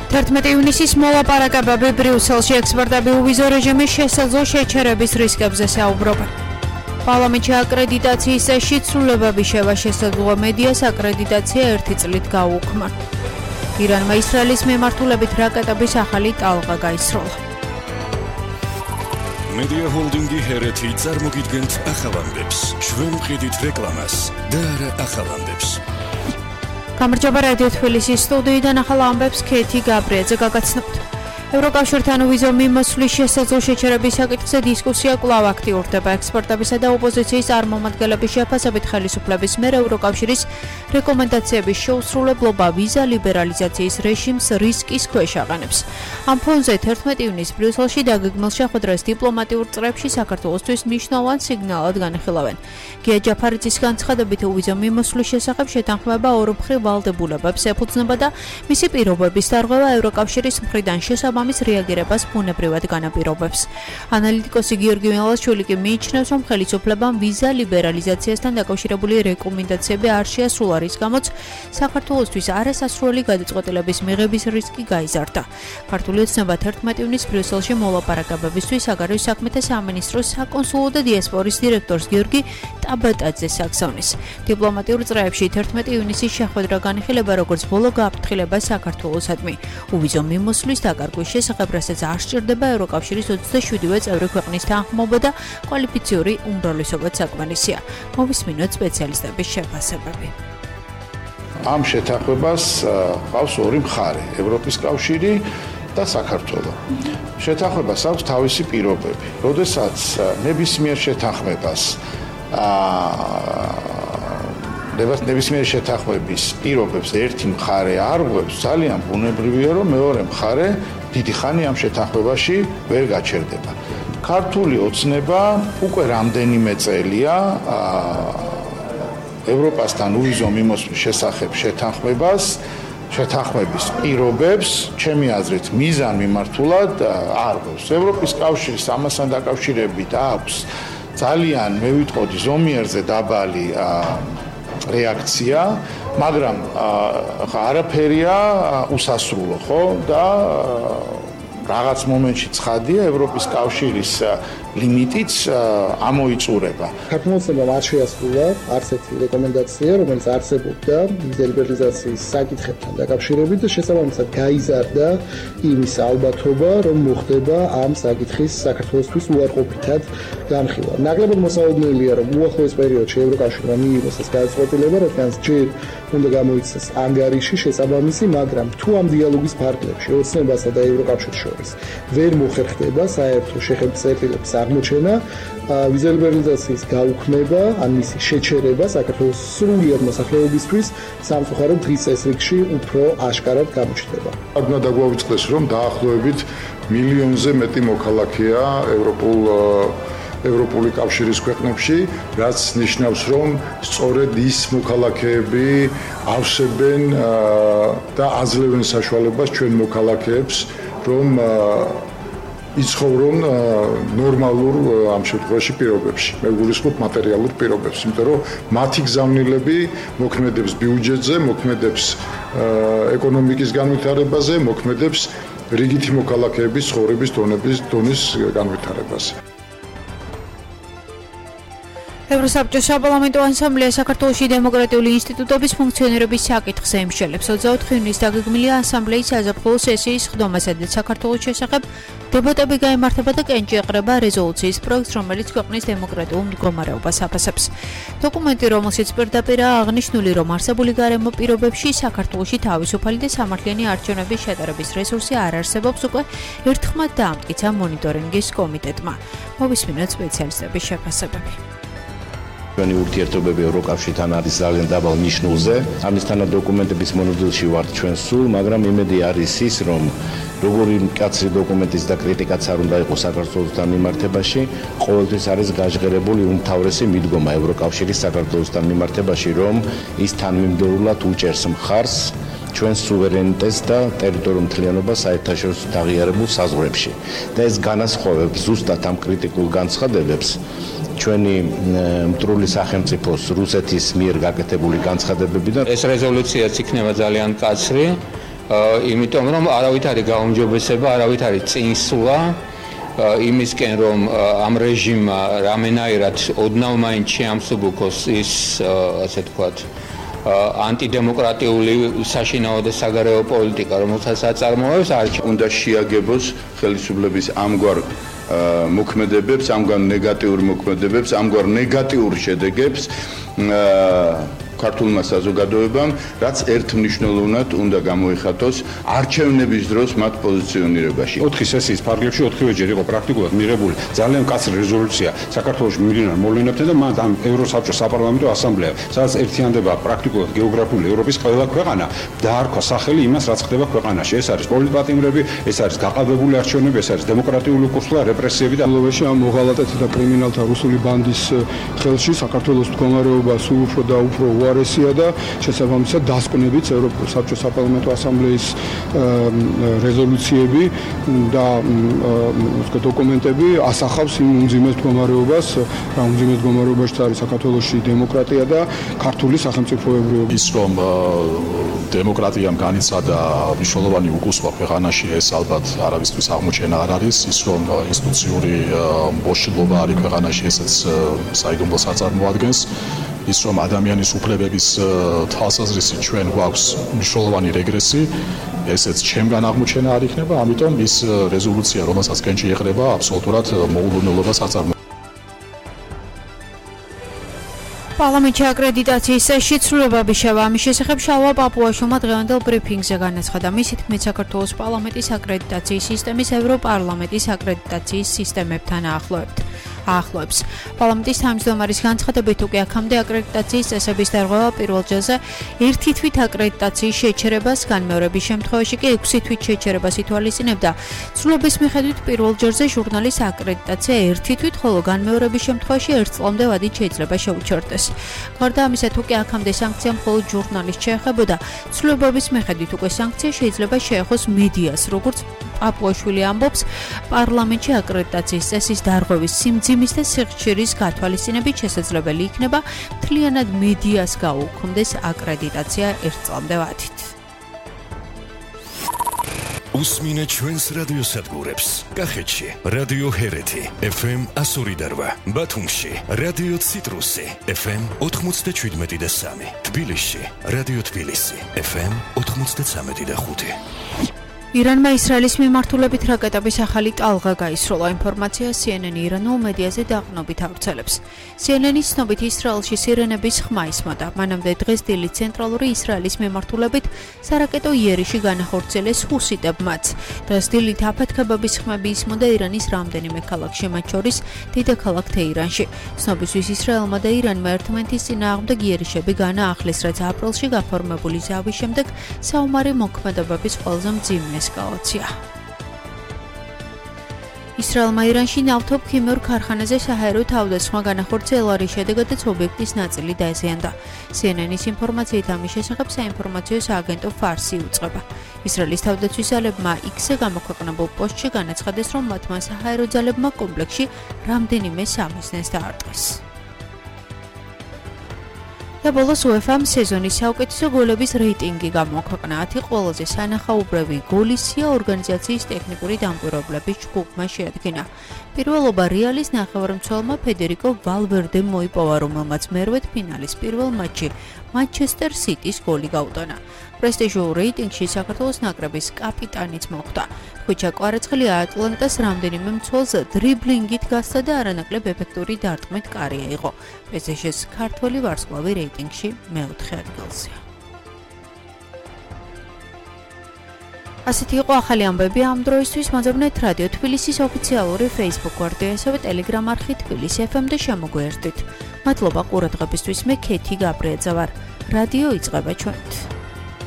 11 ივნისის მოლაპარაკებები ბრიუსელში ექსპერტები უვიზო რეჟიმის შესაძლო შეჩერების რისკებზე საუბრობენ. პარლამენტში აკრედიტაციის წესში ცვლილებების შევა შესაძლოა მედიას აკრედიტაცია 1 წლით გაუქმნა. ირანმა ისრაელის მიმართულებით რაკეტების ახალი ტალღა გაისროლა. მედია ჰოლდინგი ჰერეთი წარმოგიდგენთ ახალამდებს. ჩვენ ვყიდით რეკლამას და არა ახალამდებს. გამარჯობა რადიო თბილისის სტუდიიდან ახალ ამბებს ქეთი გაბრიაძე გაგაცნობთ. ევროკავშირთან ვიზო მიმოსვლის შესაძლო შეჩერების საკითხზე დისკუსია კვლავ აქტიურდება. ექსპერტებისა და ოპოზიციის წარმომადგენლების შეფასებით ხელისუფლების მიერ ევროკავშირის რეკომენდაციების შეუსრულებლობა ვიზა ლიბერალიზაციის რეჟიმს რისკის ქვეშ აყენებს. ამ ფონზე 11 ივნისს ბრიუსელში დაგეგმილ შეხვედრას დიპლომატიურ წრებში საქართველოსთვის მნიშვნელოვან სიგნალად განიხილავენ. გია ჯაფარიძის განცხადებით ვიზო მიმოსვლის შესახებ შეთანხმება ორმხრივ ვალდებულებებს ეფუძნება და მისი პირობების დარღვევა ევროკავშირის მხრიდან ამის რეაგირებას ბუნებრივად განაპირობებს. ანალიტიკოსი გიორგი მელაშვილი კი მიიჩნევს, რომ ხელისუფლებამ ვიზა ლიბერალიზაციასთან დაკავშირებული რეკომენდაციები არ შეასრულა, რის გამოც საქართველოსთვის არასასრული გადაწყვეტილების მიღების რისკი გაიზარდა. ქართული ოცნება 11 ივნისს ბრიუსელში მოლაპარაკებებისთვის საგარეო საქმეთა სამინისტროს საკონსულო და დიასპორის დირექტორს გიორგი ტაბატაძეს აღსავნის. დიპლომატიურ წრეებში 11 ივნისის შეხვედრა განიხილება როგორც ბოლო გაფრთხილება საქართველოსადმი. უვიზო მიმოსვლის დაკარგვის შესახებ, რასაც არ სჭირდება ევროკავშირის 27-ვე წევრი ქვეყნის თანხმობა და კვალიფიციური უმრავლესობაც საკმარისია. მოვისმინოთ სპეციალისტების შეფასებები. ამ შეთანხმებას ყავს ორი მხარე, ევროპის კავშირი და საქართველო. შეთანხმებას აქვს თავისი პირობები. როდესაც ნებისმიერ შეთანხმებას ნებისმიერ შეთანხმების პირობებს ერთი მხარე არღვევს, ძალიან ბუნებრივია, რომ მეორე მხარე დიდი ხანი ამ შეთანხმებაში ვერ გაჩერდება. ქართული ოცნება უკვე რამდენიმე წელია ევროპასთან უვიზო მიმოსვლის შესახებ შეთანხმების პირობებს, ჩემი აზრით, მიზან მიმართულად არღვევს. ევროპის კავშირის ამასთან დაკავშირებით აქვს ძალიან, მე ვიტყოდი, ზომიერზე დაბალი რეაქცია, მაგრამ არაფერია უსასრულო, ხო? და რაღაც მომენტში ცხადია ევროპის კავშირის ლიმიტიც ამოიწურება. საქართველოსებმა არ შეასრულა არც ერთი რეკომენდაცია, რომელიც არსებობდა ვიზა ლიბერალიზაციის საკითხებთან დაკავშირებით და შესაბამისად გაიზარდა იმის ალბათობა, რომ მოხდება ამ საკითხის საქართველოსთვის უარყოფითად განხილვა. ნაკლებად მოსაოდნელია, რომ უახლოეს პერიოდში ევროკავშირმა მიიღოს ეს გადაწყვეტილება, რადგან ჯერ უნდა გამოიცეს ანგარიში შესაბამისი, მაგრამ თუ ამ დიალოგის ფარგლებში ოცნებასა და ევროკავშირს შორის ვერ მოხერხდება საერთო შეხედვების აღმოჩენა, ვიზა ლიბერალიზაციის გაუქმება, ან მისი შეჩერება საქართველოს სრულიად მოსახლეობისთვის სამწუხაროდ დღის წესრიგში უფრო აშკარად გამოჩნდება. უნდა დაგვაუწყდეს, რომ დაახლოებით მილიონზე მეტი მოქალაქეა ევროპული კავშირის ქვეყნებში, რაც ნიშნავს, რომ სწორედ ის მოქალაქეები ავსებენ და აძლევენ საშუალებას ჩვენ მოქალაქეებს, რომ იცხოვრონ ნორმალურ ამ შემთხვევაში პირობებში. მე გულისხმობ მატერიალურ პირობებს, იმიტომ რომ მათი გზავნილები მოქმედებს ბიუჯეტზე, მოქმედებს ეკონომიკის განვითარებაზე, მოქმედებს რიგითი მოქალაქეების ცხოვრების დონის განვითარებაზე. ევროსაბჭოს საპარლამენტო ასამბლეა საქართველოში დემოკრატიული ინსტიტუტების ფუნქციონირების საკითხზე იმშელებს. 24 ივნისს დაგეგმილი ასამბლეის საზაფხულო სესიის ხდომა, სადაც საქართველოს შესახებ დებატები გაიმართება და კენჭი ეყრება რეზოლუციის პროექტს, რომელიც ქვეყნის დემოკრატიულ მდგომარეობას აფასებს. დოკუმენტი, რომელშიც პირდაპირაა აღნიშნული, რომ არსებული გარემო პირობებში საქართველოში თავისუფალი და სამართლიანი არჩევნების შეტარების რესურსი არ არსებობს, უკვე ერთხმად დაამტკიცა მონიტორინგის კომიტეტმა. მოვისმინოთ სპეციალისტების შეფასებები. ჩვენი ურთიერთობები ევროკავშირთან არის ძალიან დაბალ ნიშნულზე. ამისთანა დოკუმენტების მონოძილში ვართ ჩვენ სულ, მაგრამ იმედი არის ის, რომ როგორი მკაცრი დოკუმენტის და კრიტიკაც არ უნდა იყოს საქართველოსთან მიმართებაში, ყოველთვის არის გაჟღერებული უმთავრესი მიდგომა ევროკავშირის საქართველოსთან მიმართებაში, რომ ის თანმიმდევრულად უჭერს მხარს ჩვენ სუვერენიტეტს და ტერიტორიულ მთლიანობას საერთაშორისო აღიარებულ საზღვრებში. და ეს განასხვავებს ზუსტად ამ კრიტიკულ განცხადებებს ჩვენი მტრული სახელმწიფოს რუსეთის მიერ გაკეთებული განცხადებებიდან. ეს რეზოლუციაც იქნება ძალიან მკაცრი. იმიტომ რომ არავით არის გაუმჯობესება, არავით არის წინსვლა იმისკენ რომ ამ რეჟიმმა რამენაირად ოდნავ მაინც შეამსუბუქოს ის ასე თქვათ ანტიდემოკრატიული საშინაო და საგარეო პოლიტიკა, რომელსაც აწარმოებს, უნდა შეაგებოს ხელისუფლების ამგვარ მოქმედებებს, ამგვარ ნეგატიურ მოქმედებებს, ამგვარ ნეგატიურ შედეგებს ქართულმა საზოგადოებამ, რაც ერთმნიშვნელოვნად უნდა გამოიხატოს არჩევნების დროს მათ პოზიციონირებაში. 4 სესიის ფარგლებში 4-ვეჯერ იყო პრაქტიკულად მიღებული ძალიან მკაცრი რეზოლუცია საქართველოში მიმდინარე მოვლენებთან და მათ ამ ევროსაბჭოს საპარლამენტო ასამბლეა, სადაც ერთიანდება პრაქტიკულად გეოგრაფიული ევროპის ყველა ქვეყანა დაარქვა სახელი იმას, რაც ხდება ქვეყანაში. ეს არის პოლიტპატიმრები, ეს არის გაყალბებული არჩევნები, ეს არის დემოკრატიული კურსი, რეპრესიები და ლოვეში ამ მოღალატეთა და კრიმინალთა რუსული ბანდის ხელში საქართველოს მდგომარეობა სულ უფრო და უფრო უარესია და შესაბამისად დასკვნებით ევროპის საბჭოს საპარლამენტო ასამბლეის რეზოლუციები და დოკუმენტები ასახავს იმ უმძიმეს მდგომარეობას, რა უმძიმეს მდგომარეობაში არის საქართველოში დემოკრატია და ქართული სახელმწიფოებრიობა. ის რომ დემოკრატიამ განიცადა მნიშვნელოვანი უკუსვა ქვეყანაში, ეს ალბათ არავისთვის აღმოჩენა არ არის. ის რომ ინსტიტუციური მოშლობა არის ქვეყანაში, ესეც საიდუმლოს აწარმოადგენს. ის რომ ადამიანის უფლებების თვალსაზრისით ჩვენ გვაქვს მნიშვნელოვანი რეგრესი, ესეც ჩემგან აღმოჩენა არ იქნება, ამიტომ ის რეზოლუცია, რომელსაც კენჭი ეყრება, აბსოლუტურად მოულოდნელობას აწარმოებს. პარლამენტში აკრედიტაციის წესში ცვლილებები შევა. ამის შესახებ შალვა პაპუაშვილმა დღევანდელ ბრიფინგზე განაცხადა. მისი თქმით, საქართველოს პარლამენტის აკრედიტაციის სისტემის ევროპარლამენტის აკრედიტაციის სისტემებთან აახლოებს. პარლამენტის თავმჯდომარის განცხადებით, უკვე აქამდე აკრედიტაციის წესების დარღვევა პირველ ჯერზე 1 თვით აკრედიტაციის შეჩერებას, განმეორების შემთხვევაში კი 6 თვით შეჩერებას ითვალისწინებდა. ცვლილების მიხედვით პირველ ჯერზე ჟურნალის აკრედიტაცია 1 თვით, ხოლო განმეორების შემთხვევაში 1 წლამდე ვადით შეიძლება შეუჩერდეს. გარდა ამისა, უკვე აქამდე სანქცია მხოლოდ ჟურნალისტს შეეხებოდა. ცვლილებების მიხედვით უკვე სანქცია შეიძლება შეეხოს მედიას, როგორც პაპუაშვილი ამბობს, პარლამენტში აკრედიტაციის წესის დარღვევის სიმძიმის და სიხშირის გათვალისწინებით შესაძლებელი იქნება მთლიანად მედიას გაუქმდეს აკრედიტაცია 1 წლამდე ვადით. უსმინე ჩვენს რადიოსადგურებს. კახეთში რადიო ჰერეთი FM 102.8, ბათუმში რადიო ციტრუსი FM 97.3, თბილისში რადიო თბილისი FM 93.5. ირანმა ისრაელის მიმართულებით რაკეტების ახალი ტალღა გაისროლა. ინფორმაცია CNN ირანულ მედიაზე დაყრდნობით ავრცელებს. CNN-ის ცნობით ისრაელში სირენების ხმა ისმოდა. მანამდე დღეს დილით ცენტრალური ისრაელის მიმართულებით სარაკეტო იერიში განახორციელეს ჰუსიტებმაც. დღეს დილით აფეთქებების ხმები ისმოდა ირანის რამდენიმე ქალაქში, მათ შორის დედაქალაქ თეირანში. ცნობისთვის ისრაელმა და ირანმა ერთმანეთის წინააღმდეგ იერიშები განაახლეს, რაც აპრილში გაფორმებული ზავის შემდეგ საომარი მოქმედებების ყველაზე მძიმე ესკალაცია. ისრაელმა ირანში ნავთობქიმიურ ქარხანაზე საჰაერო თავდასხმა განახორციელა, რის შედეგადაც ობიექტის ნაწილი დაზიანდა. CNN-ის ინფორმაციით ამის შესახებ საინფორმაციო სააგენტო ფარსი უწყება. ისრაელის თავდაცვის ძალებმა X-ზე გამოქვეყნებულ პოსტში განაცხადეს, რომ მათმა საჰაერო ძალებმა კომპლექსში რამდენიმე სამიზნეს დაარტყეს. და ბოლოს UEFA-მ სეზონის საუკეთესო გოლების რეიტინგი გამოაქვეყნა. 10 ყველაზე სანახაუბრევი გოლი სია ორგანიზაციის ტექნიკური დამკვირვებლების ჯგუფმა შეადგინა. პირველობა რეალის ნახევარმცველმა ფედერიკო ვალვერდემ მოიპოვა, რომელმაც მერვედ ფინალის პირველ მატჩში მანჩესტერ სიტის გოლი გაუტანა. პრესტიჟულ რეიტინგში საქართველოს ნაკრების კაპიტანიც მოხვდა. ხვიჩა კვარაცხელი ატლანტას რამდენიმე მცველს დრიბლინგით გასცა და არანაკლებ ეფექტური დარტყმით კარია იყო. PSG-ს ქართველი ვარსკვლავი რეიტინგში მეოთხე ადგილზეა. ასეთი იყო ახალი ამბები ამ დროისთვის. მოძებნეთ რადიო თბილისის ოფიციალური Facebook გვერდი, ასევე Telegram არხი თბილისი FM და შემოგვიერთდით. მადლობა ყურადღებისთვის. მე ქეთი გაბრიაძე ვარ. რადიო იწყება ჩვენით.